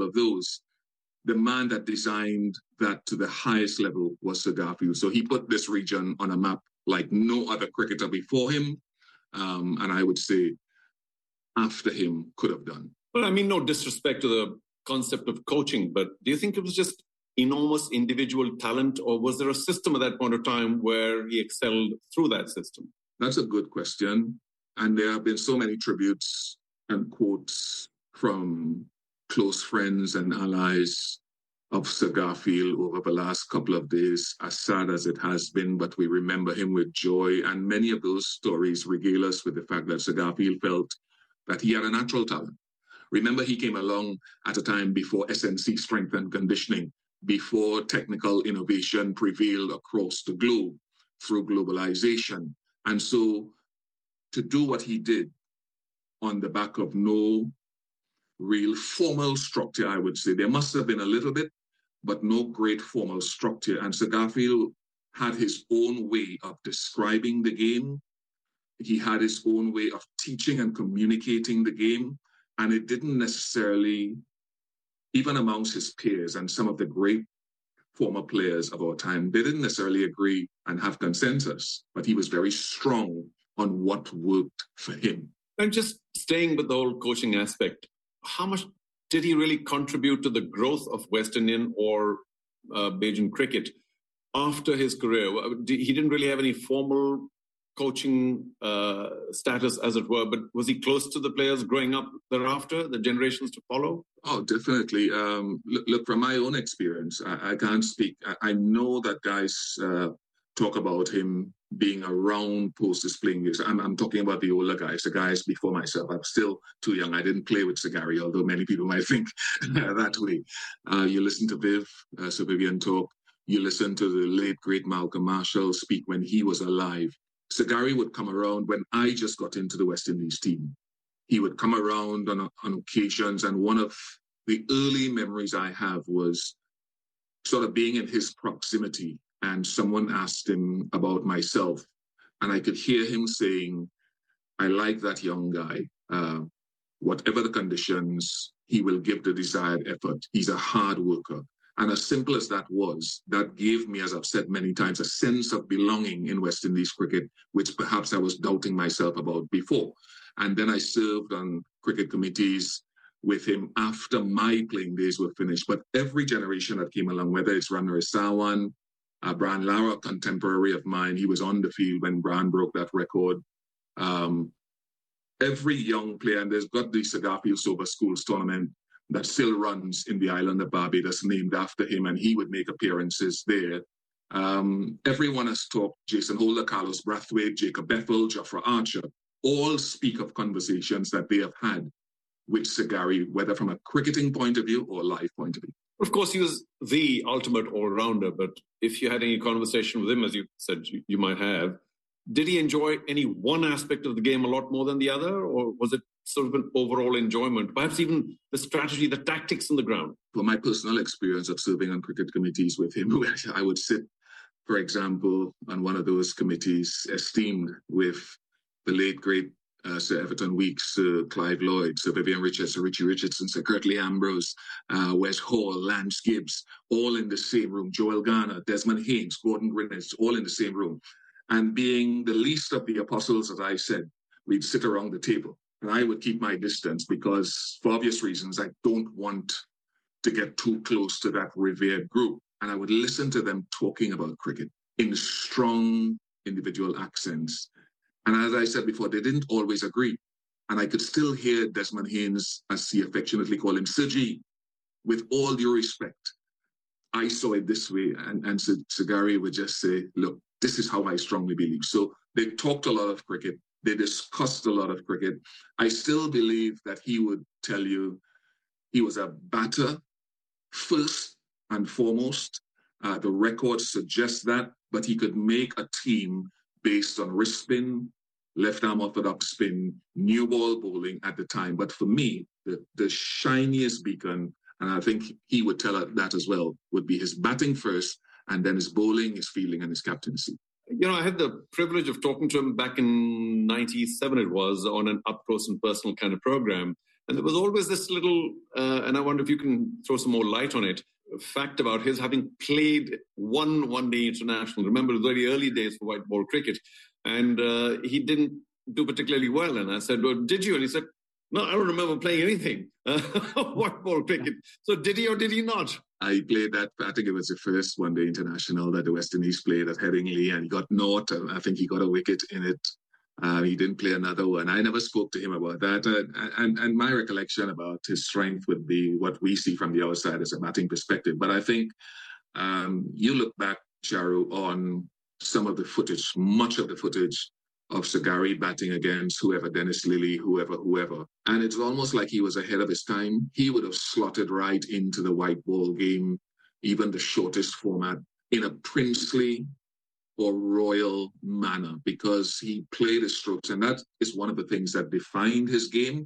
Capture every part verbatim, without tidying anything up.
all of those, the man that designed that to the highest level was Sir Garfield. So he put this region on a map like no other cricketer before him, um, and I would say after him could have done. Well, I mean, no disrespect to the concept of coaching, but do you think it was just enormous individual talent, or was there a system at that point of time where he excelled through that system? That's a good question. And there have been so many tributes and quotes from close friends and allies of Sir Garfield over the last couple of days, as sad as it has been, but we remember him with joy. And many of those stories regale us with the fact that Sir Garfield felt that he had a natural talent. Remember, he came along at a time before S N C strength and conditioning, before technical innovation prevailed across the globe through globalization. And so to do what he did on the back of no real formal structure, I would say, there must have been a little bit, but no great formal structure. And Sir Garfield had his own way of describing the game. He had his own way of teaching and communicating the game. And it didn't necessarily, even amongst his peers and some of the great former players of our time, they didn't necessarily agree and have consensus, but he was very strong on what worked for him. And just staying with the whole coaching aspect, how much did he really contribute to the growth of West Indian or uh, Bajan cricket after his career? He didn't really have any formal coaching uh, status, as it were, but was he close to the players growing up thereafter, the generations to follow? Oh, definitely. Um, look, look, from my own experience, I, I can't speak. I, I know that guys uh, talk about him being around post his playing years. I'm, I'm talking about the older guys, the guys before myself. I'm still too young. I didn't play with Sir Gary, although many people might think that way. Uh, you listen to Viv, uh, Sir Vivian talk. You listen to the late, great Malcolm Marshall speak when he was alive. Sir Gary would come around when I just got into the West Indies team. He would come around on, on occasions, and one of the early memories I have was sort of being in his proximity, and someone asked him about myself, and I could hear him saying, I like that young guy. Uh, whatever the conditions, he will give the desired effort. He's a hard worker. And as simple as that was, that gave me, as I've said many times, a sense of belonging in West Indies cricket, which perhaps I was doubting myself about before. And then I served on cricket committees with him after my playing days were finished. But every generation that came along, whether it's Ran Narisawan, uh, Brian Lara, a contemporary of mine, he was on the field when Brian broke that record. Um, every young player, and there's got the Sir Garfield Sober Schools tournament that still runs in the island of Barbados, named after him, and he would make appearances there. Um, everyone has talked, Jason Holder, Carlos Brathwaite, Jacob Bethel, Jofra Archer, all speak of conversations that they have had with Sir Gary, whether from a cricketing point of view or a life point of view. Of course, he was the ultimate all-rounder, but if you had any conversation with him, as you said you, you might have, did he enjoy any one aspect of the game a lot more than the other, or was it sort of an overall enjoyment, perhaps even the strategy, the tactics on the ground? For my personal experience of serving on cricket committees with him, where I would sit, for example, on one of those committees, esteemed with the late, great uh, Sir Everton Weekes, Sir Clive Lloyd, Sir Vivian Richards, Sir Richie Richardson, Sir Curtly Ambrose, uh, Wes Hall, Lance Gibbs, all in the same room, Joel Garner, Desmond Haynes, Gordon Greenwich, all in the same room. And being the least of the apostles, as I said, we'd sit around the table. And I would keep my distance because, for obvious reasons, I don't want to get too close to that revered group. And I would listen to them talking about cricket in strong individual accents. And as I said before, they didn't always agree. And I could still hear Desmond Haynes, as he affectionately called him, Sir G, with all due respect. I saw it this way. And, and Sir, Sir Gary would just say, look, this is how I strongly believe. So they talked a lot of cricket. They discussed a lot of cricket. I still believe that he would tell you he was a batter first and foremost. Uh, the records suggest that, but he could make a team based on wrist spin, left arm orthodox spin, new ball bowling at the time. But for me, the, the shiniest beacon, and I think he would tell us that as well, would be his batting first, and then his bowling, his fielding, and his captaincy. You know, I had the privilege of talking to him back in ninety-seven, it was, on an up-close and personal kind of program. And there was always this little, uh, and I wonder if you can throw some more light on it, fact about his having played one one-day international. Remember the very early days for white ball cricket. And uh, he didn't do particularly well. And I said, well, did you? And he said, no, I don't remember playing anything. Uh, white ball cricket. So did he or did he not? I played that, I think it was the first one-day international that the West Indies played at Headingley, and he got naught. And I think he got a wicket in it. Uh, he didn't play another one. I never spoke to him about that. Uh, and, and my recollection about his strength would be what we see from the outside as a batting perspective. But I think um, you look back, Charu, on some of the footage, much of the footage of Sir Gary batting against whoever, Dennis Lillee, whoever, whoever. And it's almost like he was ahead of his time. He would have slotted right into the white ball game, even the shortest format, in a princely or royal manner, because he played his strokes. And that is one of the things that defined his game.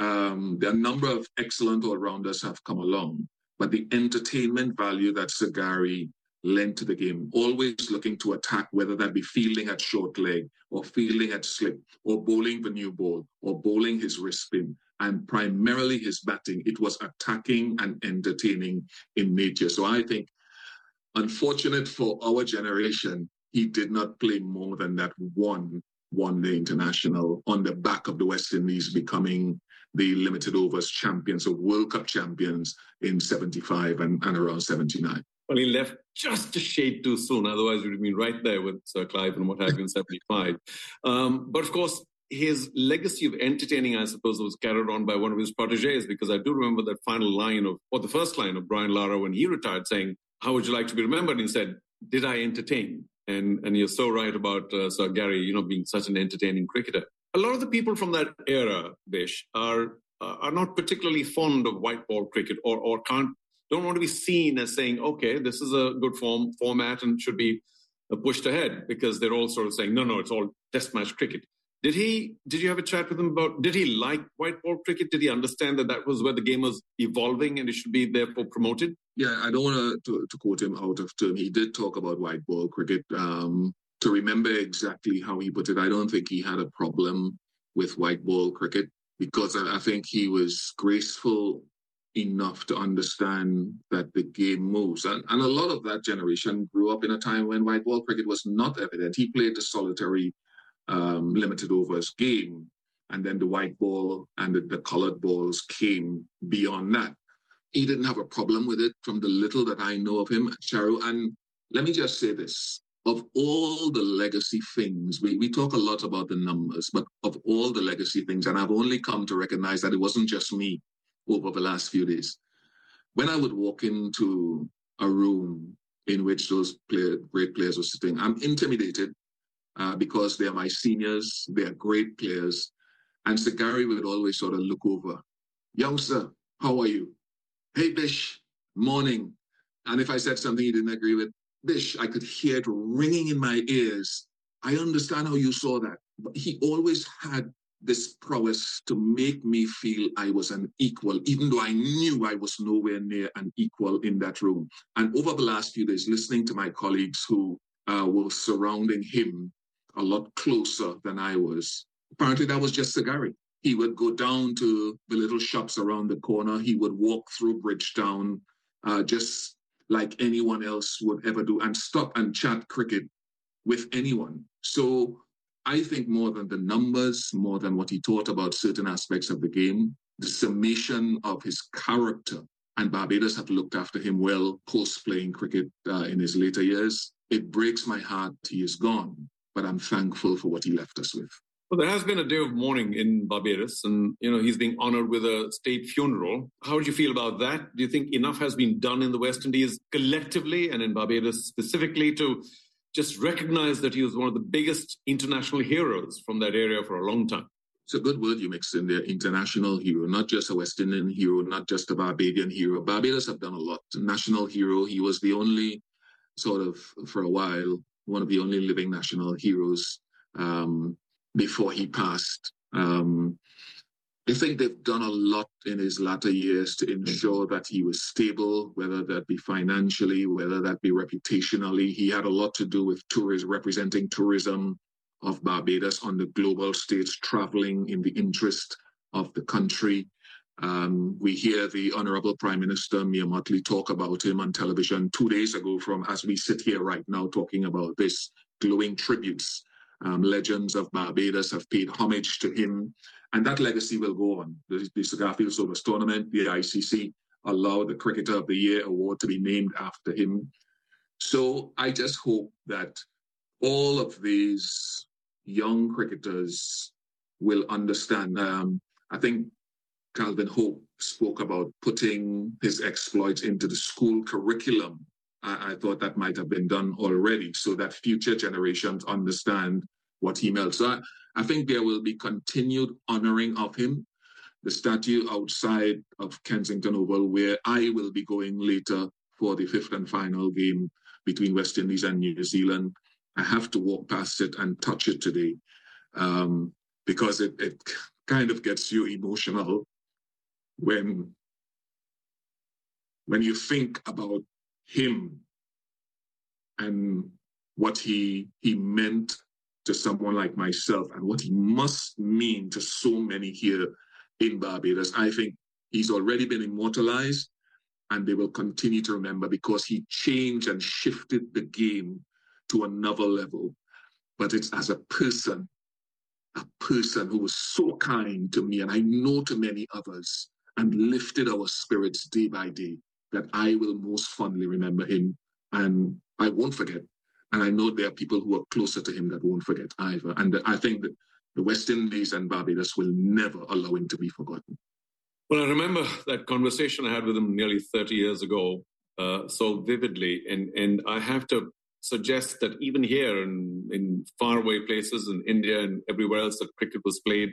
Um, there are a number of excellent all-rounders have come along, but the entertainment value that Sir Gary lent to the game, always looking to attack, whether that be fielding at short leg or fielding at slip or bowling the new ball or bowling his wrist spin, and primarily his batting, it was attacking and entertaining in nature. So I think, unfortunate for our generation, he did not play more than that one one-day international on the back of the West Indies becoming the limited overs champions or World Cup champions in seventy-five and, and around seventy-nine. Well, he left just a shade too soon. Otherwise, we'd have been right there with Sir Clive and what have you in seventy-five. Um, but of course, his legacy of entertaining, I suppose, was carried on by one of his proteges, because I do remember that final line of, or the first line of Brian Lara when he retired saying, how would you like to be remembered? And he said, did I entertain? And and you're so right about uh, Sir Gary, you know, being such an entertaining cricketer. A lot of the people from that era, Bish, are uh, are not particularly fond of white ball cricket, or or can't don't want to be seen as saying, okay, this is a good form format and should be uh, pushed ahead, because they're all sort of saying, no, no, it's all test match cricket. Did he? Did you have a chat with him about? Did he like white ball cricket? Did he understand that that was where the game was evolving and it should be therefore promoted? Yeah, I don't want to, to quote him out of turn. He did talk about white ball cricket. Um, to remember exactly how he put it, I don't think he had a problem with white ball cricket, because I, I think he was graceful enough to understand that the game moves. And, and a lot of that generation grew up in a time when white ball cricket was not evident. He played the solitary Um, limited overs game, and then the white ball and the, the colored balls came beyond that. He didn't have a problem with it from the little that I know of him, Charu. And let me just say this, of all the legacy things, we, we talk a lot about the numbers, but of all the legacy things, and I've only come to recognize that it wasn't just me over the last few days. When I would walk into a room in which those play, great players were sitting, I'm intimidated. Uh, because they are my seniors, they are great players. And Sir Gary would always sort of look over. Youngster, how are you? Hey, Bish, morning. And if I said something he didn't agree with, Bish, I could hear it ringing in my ears. I understand how you saw that. But he always had this prowess to make me feel I was an equal, even though I knew I was nowhere near an equal in that room. And over the last few days, listening to my colleagues who uh, were surrounding him a lot closer than I was. Apparently that was just Sir Gary. He would go down to the little shops around the corner. He would walk through Bridgetown uh, just like anyone else would ever do, and stop and chat cricket with anyone. So I think more than the numbers, more than what he taught about certain aspects of the game, the summation of his character, and Barbados have looked after him well post-playing cricket uh, in his later years. It breaks my heart he is gone, but I'm thankful for what he left us with. Well, there has been a day of mourning in Barbados, and you know he's being honoured with a state funeral. How do you feel about that? Do you think enough has been done in the West Indies collectively and in Barbados specifically to just recognise that he was one of the biggest international heroes from that area for a long time? It's a good word you mixed in there, international hero, not just a West Indian hero, not just a Barbadian hero. Barbados have done a lot. National hero, he was the only sort of, for a while, one of the only living national heroes um, before he passed. Um, I think they've done a lot in his latter years to ensure that he was stable, whether that be financially, whether that be reputationally. He had a lot to do with tourism, representing tourism of Barbados on the global stage, traveling in the interest of the country. Um, we hear the Honorable Prime Minister, Mia Mottley, talk about him on television two days ago from, as we sit here right now, talking about this, glowing tributes. Um, legends of Barbados have paid homage to him, and that legacy will go on. The, the Sir Garfield Sobers Tournament, the I C C allowed the Cricketer of the Year award to be named after him. So I just hope that all of these young cricketers will understand. Um, I think Calvin Hope spoke about putting his exploits into the school curriculum. I, I thought that might have been done already so that future generations understand what he meant. So I, I think there will be continued honoring of him. The statue outside of Kensington Oval, where I will be going later for the fifth and final game between West Indies and New Zealand. I have to walk past it and touch it today um, because it, it kind of gets you emotional when, when you think about him and what he, he meant to someone like myself and what he must mean to so many here in Barbados. I think he's already been immortalized and they will continue to remember because he changed and shifted the game to another level. But it's as a person, a person who was so kind to me, and I know to many others, and lifted our spirits day by day, that I will most fondly remember him, and I won't forget. And I know there are people who are closer to him that won't forget either. And I think that the West Indies and Barbados will never allow him to be forgotten. Well, I remember that conversation I had with him nearly thirty years ago uh, so vividly. And, and I have to suggest that even here in, in faraway places in India and everywhere else that cricket was played,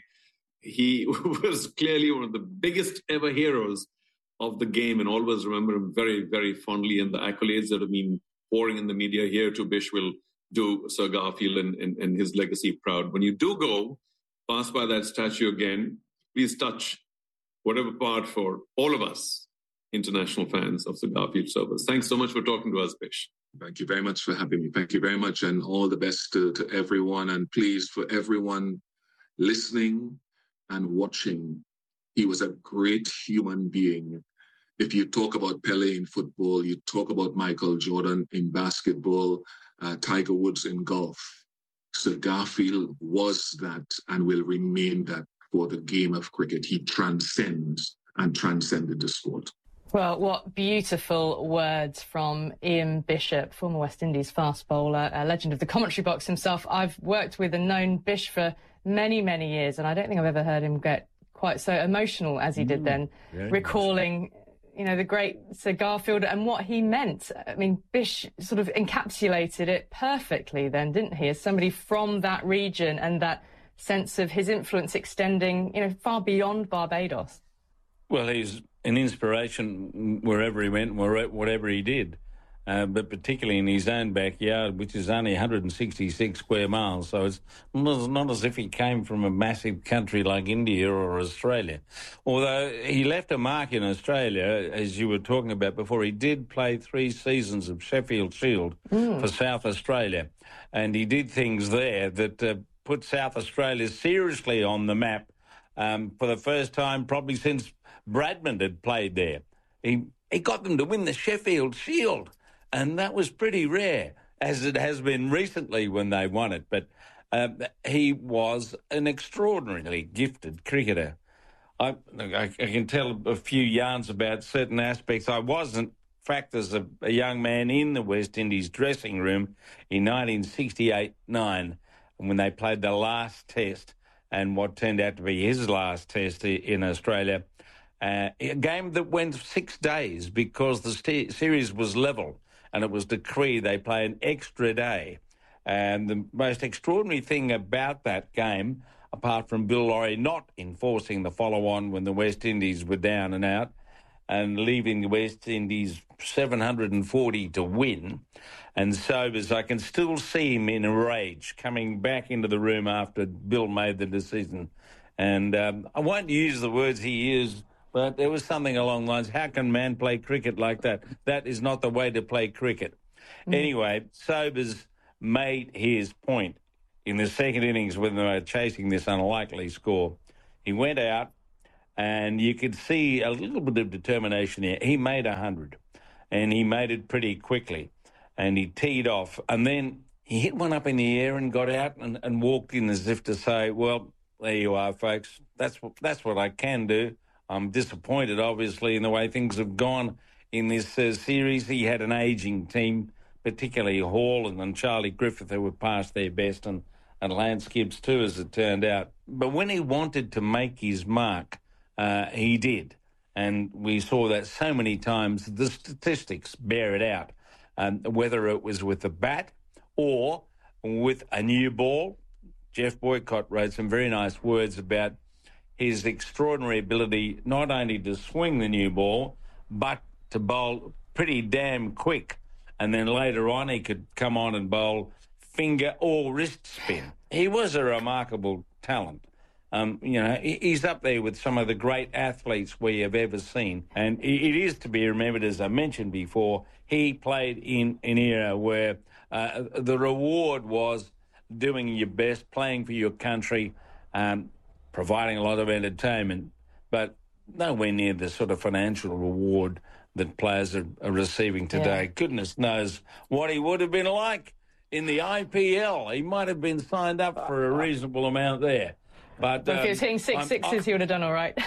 he was clearly one of the biggest ever heroes of the game, and always remember him very, very fondly. And the accolades that have been pouring in the media here to Bish will do Sir Garfield and, and, and his legacy proud. When you do go, pass by that statue again, please touch whatever part for all of us, international fans of Sir Garfield Sobers. Thanks so much for talking to us, Bish. Thank you very much for having me. Thank you very much, and all the best to, to everyone. And please, for everyone listening and watching, he was a great human being. If you talk about Pele in football, you talk about Michael Jordan in basketball, uh, Tiger Woods in golf. Sir Garfield was that and will remain that for the game of cricket. He transcends and transcended the sport. Well, what beautiful words from Ian Bishop, former West Indies fast bowler, a legend of the commentary box himself. I've worked with and known Bish for many, many years, and I don't think I've ever heard him get quite so emotional as he did then, mm, recalling, you know, the great Sir Garfield and what he meant. I mean, Bish sort of encapsulated it perfectly then, didn't he, as somebody from that region and that sense of his influence extending, you know, far beyond Barbados. Well, he's an inspiration wherever he went, whatever he did, uh, but particularly in his own backyard, which is only one hundred sixty-six square miles. So it's not as if he came from a massive country like India or Australia. Although he left a mark in Australia, as you were talking about before, he did play three seasons of Sheffield Shield mm. for South Australia. And he did things there that uh, put South Australia seriously on the map um, for the first time probably since Bradman had played there. He he got them to win the Sheffield Shield, and that was pretty rare, as it has been recently when they won it. But um, he was an extraordinarily gifted cricketer. I, I, I can tell a few yarns about certain aspects. I wasn't, in fact, as a, a young man in the West Indies dressing room in nineteen sixty-eight nine, when they played the last test and what turned out to be his last test in Australia. Uh, a game that went six days because the st- series was level and it was decreed they play an extra day. And the most extraordinary thing about that game, apart from Bill Lawry not enforcing the follow-on when the West Indies were down and out and leaving the West Indies seven hundred forty to win, and Sobers, I can still see him in a rage coming back into the room after Bill made the decision. And um, I won't use the words he used, but there was something along the lines, how can man play cricket like that? That is not the way to play cricket. Mm. Anyway, Sobers made his point in the second innings when they were chasing this unlikely score. He went out and you could see a little bit of determination here. He made one hundred, and he made it pretty quickly, and he teed off, and then he hit one up in the air and got out and, and walked in as if to say, well, there you are, folks. That's what, that's what I can do. I'm disappointed, obviously, in the way things have gone in this uh, series. He had an ageing team, particularly Hall and, and Charlie Griffith, who were past their best, and, and Lance Gibbs too, as it turned out. But when he wanted to make his mark, uh, he did. And we saw that so many times. The statistics bear it out, um, whether it was with the bat or with a new ball. Jeff Boycott wrote some very nice words about his extraordinary ability not only to swing the new ball, but to bowl pretty damn quick. And then later on, he could come on and bowl finger or wrist spin. He was a remarkable talent. Um, you know, he's up there with some of the great athletes we have ever seen. And it is to be remembered, as I mentioned before, he played in an era where uh, the reward was doing your best, playing for your country, um, providing a lot of entertainment, but nowhere near the sort of financial reward that players are, are receiving today. Yeah. Goodness knows what he would have been like in the I P L. He might have been signed up for a reasonable amount there. But um, if he was hitting six I'm, sixes, I'm, he would have done all right.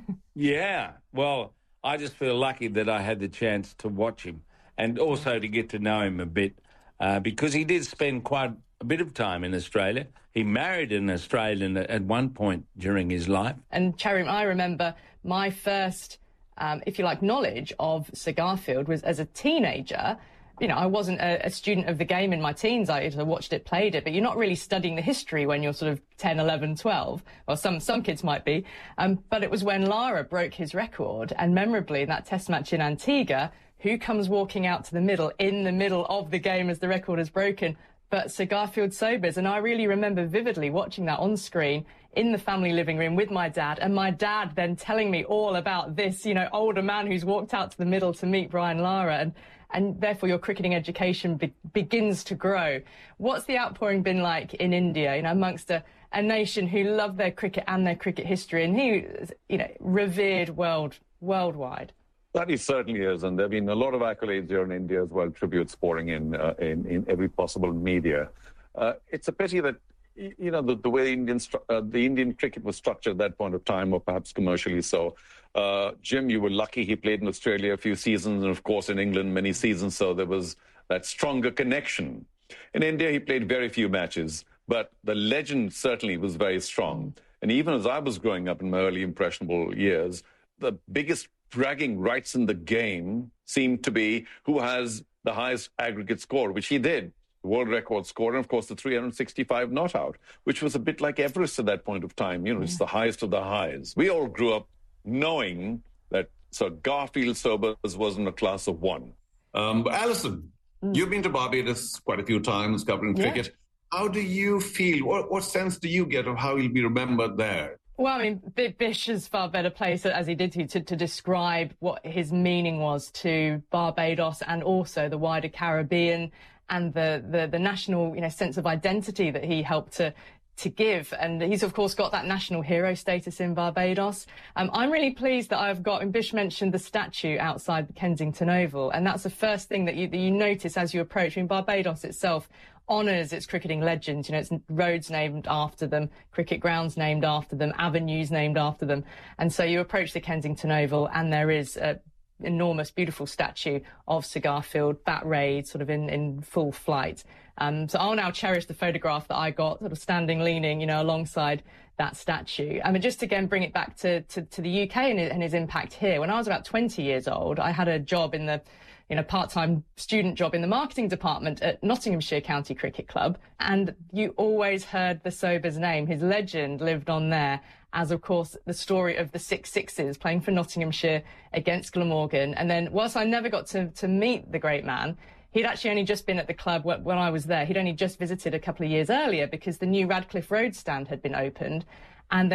Yeah. Well, I just feel lucky that I had the chance to watch him and also to get to know him a bit uh, because he did spend quite a bit of time in Australia. He married an Australian at one point during his life. And Cherry, I remember my first, um, if you like, knowledge of Sir Garfield was as a teenager. You know, I wasn't a, a student of the game in my teens. I, I watched it, played it, but you're not really studying the history when you're sort of ten, eleven, twelve. Well, some some kids might be. Um, but it was when Lara broke his record, and memorably in that test match in Antigua, who comes walking out to the middle, in the middle of the game as the record is broken? But Sir Garfield Sobers. And I really remember vividly watching that on screen in the family living room with my dad, and my dad then telling me all about this, you know, older man who's walked out to the middle to meet Brian Lara. And and therefore your cricketing education be begins to grow. What's the outpouring been like in India, you know, amongst a, a nation who love their cricket and their cricket history, and who, you know, revered world worldwide? That is certainly is, and there have been a lot of accolades here in India as well, tributes pouring in uh, in, in every possible media. Uh, it's a pity that, you know, the, the way Indian uh, the Indian cricket was structured at that point of time, or perhaps commercially so. Uh, Jim, you were lucky. He played in Australia a few seasons, and of course in England many seasons, so there was that stronger connection. In India, he played very few matches, but the legend certainly was very strong. And even as I was growing up in my early impressionable years, the biggest bragging rights in the game seemed to be who has the highest aggregate score, which he did. The world record score, and of course the three hundred sixty-five not out, which was a bit like Everest at that point of time. You know, it's the highest of the highs. We all grew up knowing that Sir Garfield Sobers was in a class of one. Um, but Alison, mm. you've been to Barbados quite a few times covering yeah. cricket. How do you feel? What, what sense do you get of how he'll be remembered there? Well, I mean, Bish is far better placed, as he did, to, to describe what his meaning was to Barbados and also the wider Caribbean, and the, the, the national, you know, sense of identity that he helped to to give. And he's, of course, got that national hero status in Barbados. Um, I'm really pleased that I've got, and Bish mentioned the statue outside the Kensington Oval, and that's the first thing that you, that you notice as you approach. I mean, Barbados itself honours its cricketing legends. You know, it's roads named after them, cricket grounds named after them, avenues named after them. And so you approach the Kensington Oval, and there is a enormous, beautiful statue of Sir Garfield, bat raid, sort of in, in full flight. Um, so I'll now cherish the photograph that I got, sort of standing, leaning, you know, alongside that statue. I mean, just again, bring it back to, to, to the U K and his, and his impact here. When I was about twenty years old, I had a job in the, you know, part-time student job in the marketing department at Nottinghamshire County Cricket Club. And you always heard the Sobers name. His legend lived on there, as, of course, the story of the six sixes playing for Nottinghamshire against Glamorgan. And then, whilst I never got to, to meet the great man, he'd actually only just been at the club when I was there. He'd only just visited a couple of years earlier because the new Radcliffe Road stand had been opened. And